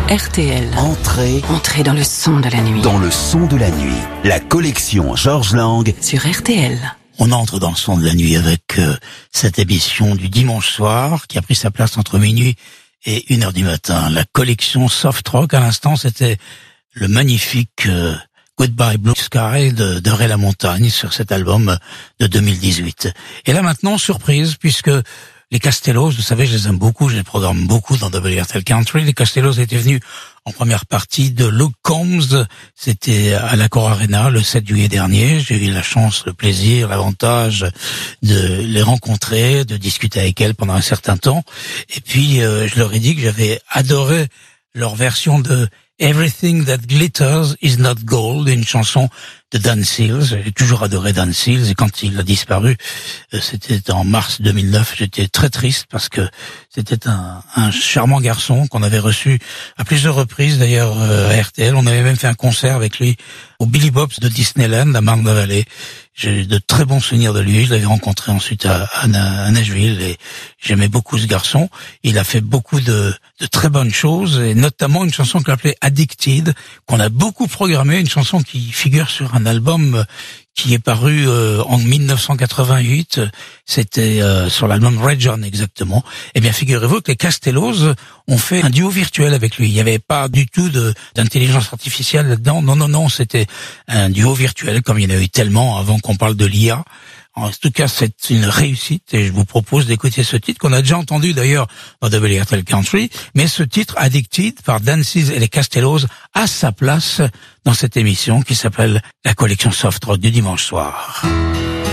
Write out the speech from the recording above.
RTL. Entrez dans le son de la nuit. dans le son de la nuit. La collection Georges Lang. Sur RTL. On entre dans le son de la nuit avec cette émission du dimanche soir qui a pris sa place entre minuit et 1h du matin. La collection Soft Rock, à l'instant, c'était le magnifique Goodbye Blue Sky de Ray LaMontagne sur cet album de 2018. Et là maintenant, surprise, puisque les Castellos, vous savez, je les aime beaucoup, je les programme beaucoup dans WRTL Country. Les Castellos étaient venus en première partie de Luke Combs, c'était à l'Accor Arena le 7 juillet dernier. J'ai eu la chance, le plaisir, l'avantage de les rencontrer, de discuter avec elles pendant un certain temps. Et puis, je leur ai dit que j'avais adoré leur version de Everything That Glitters Is Not Gold, une chanson de Dan Seals. J'ai toujours adoré Dan Seals et quand il a disparu, c'était en mars 2009, j'étais très triste parce que c'était un charmant garçon qu'on avait reçu à plusieurs reprises d'ailleurs à RTL. On avait même fait un concert avec lui au Billy Bob's de Disneyland à Marne la Vallée. J'ai de très bons souvenirs de lui. Je l'avais rencontré ensuite à Nashville et j'aimais beaucoup ce garçon. Il a fait beaucoup de très bonnes choses et notamment une chanson qu'il appelait Addicted, qu'on a beaucoup programmée, une chanson qui figure sur un album qui est paru en 1988, c'était sur l'album Red John exactement. Eh bien, figurez-vous que les Castellos ont fait un duo virtuel avec lui. Il n'y avait pas du tout d'intelligence artificielle là-dedans. Non, c'était un duo virtuel, comme il y en a eu tellement avant qu'on parle de l'IA. En tout cas, c'est une réussite et je vous propose d'écouter ce titre qu'on a déjà entendu d'ailleurs dans WRTL Country, mais ce titre Addicted par Dan Seals et les Castellos a sa place dans cette émission qui s'appelle la collection Soft Rock du dimanche soir.